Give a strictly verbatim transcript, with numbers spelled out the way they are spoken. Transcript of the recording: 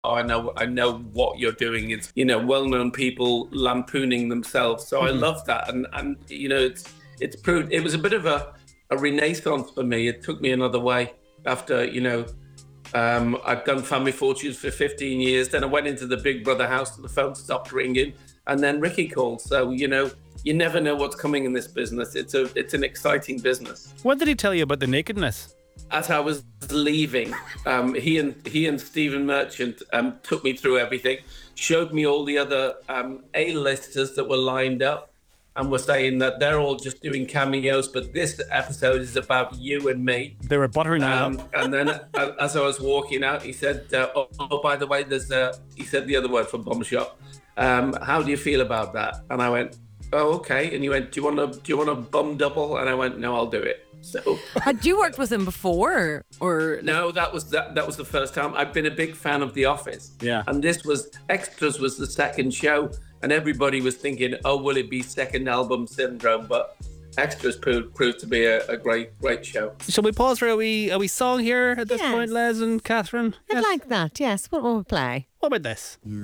I know, I know what you're doing. It's, you know, well-known people lampooning themselves. So I Mhm. love that. And, and you know, it's it's proved, it was a bit of a, a renaissance for me. It took me another way after, you know, um, I've done Family Fortunes for fifteen years. Then I went into the Big Brother house and the phone stopped ringing. And then Ricky called. So, you know, you never know what's coming in this business. It's a, it's an exciting business. What did he tell you about the nakedness? As I was leaving, um, he and he and Stephen Merchant um, took me through everything, showed me all the other um, A-listers that were lined up, and were saying that they're all just doing cameos, but this episode is about you and me. They were buttering it Um, up. and then, uh, as I was walking out, he said, uh, oh, "Oh, by the way, there's uh, he said the other word for bum shot. Um, how do you feel about that?" And I went, "Oh, okay." And he went, "Do you want to do you want a bum double?" And I went, "No, I'll do it." So. Had you worked with him before, or No, that was that. That was the first time. I've been a big fan of The Office. Yeah. And this was Extras was the second show, and everybody was thinking, "Oh, will it be second album syndrome?" But Extras proved proved to be a, a great great show. Shall we pause for a wee a wee song here at this Yes. point, Les and Catherine? I'd Yes. like that? Yes. What will we play? What about this?